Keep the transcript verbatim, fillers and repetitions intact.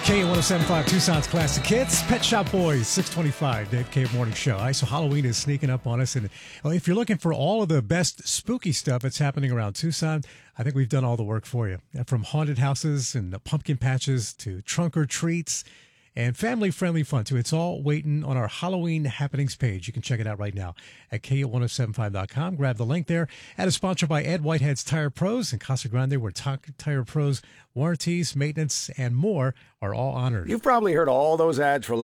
K one oh seven point five Tucson's Classic Hits. Pet Shop Boys, six twenty-five, Dave Cave Morning Show. All right, so Halloween is sneaking up on us. And well, if you're looking for all of the best spooky stuff that's happening around Tucson, I think we've done all the work for you. From haunted houses and pumpkin patches to trunk or treats and family-friendly fun, too. It's all waiting on our Halloween happenings page. You can check it out right now at K one oh seven five dot com. Grab the link there. And it's sponsored by Ed Whitehead's Tire Pros in Casa Grande, where Tire Pros warranties, maintenance, and more are all honored. You've probably heard all those ads for